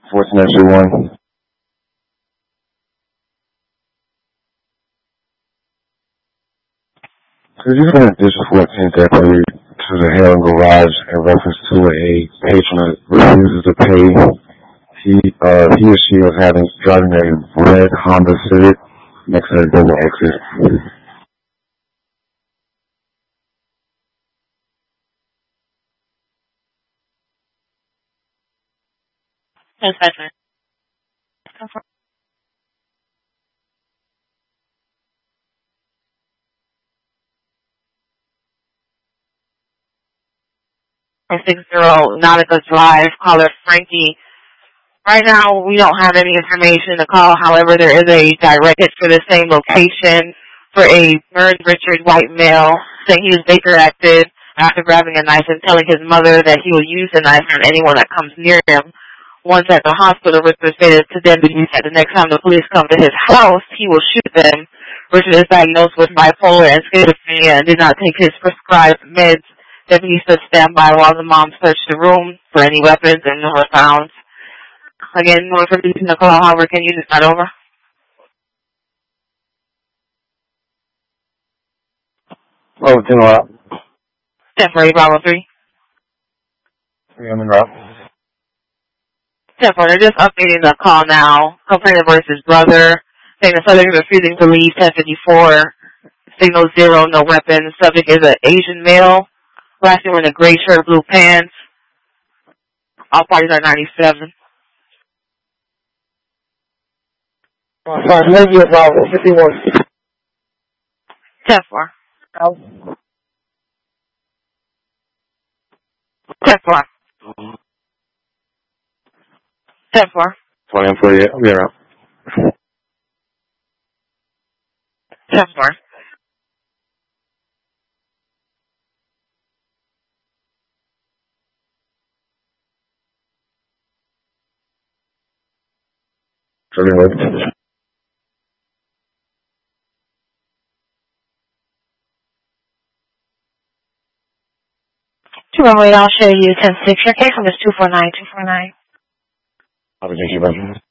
Fortunately, one. Could you send this 14th February to the Hale Garage in reference to a patron that refuses to pay? He or she was driving a red Honda Civic next to the double exit. Yes, Patrick. For 60 Nautica Drive, caller Frankie. Right now, we don't have any information to call. However, there is a directed for the same location for a burned Richard white male saying he was Baker acted after grabbing a knife and telling his mother that he will use the knife on anyone that comes near him. Once at the hospital, Richard stated to deputies that the next time the police come to his house, he will shoot them. Richard is diagnosed with bipolar and schizophrenia and did not take his prescribed meds. Deputies stood standby while the mom searched the room for any weapons and none were found. Again, more for Nicole, however, can you just start over? Oh, then what? Temporary, Bravo 3. I'm in route. Temporary, they're just updating the call now. Complainant versus brother, saying the subject is refusing to leave 1054. Signal 0, no weapons. Subject is an Asian male. Last name in a gray shirt, blue pants. All parties are 97. Sorry, maybe about 51. 10-4. Oh. 10-4. 10-4. 2048, I'll be around. 10-4. Anyway. 208, I'll show you 10-6. Your case number is 249-249. I'll be thinking about you.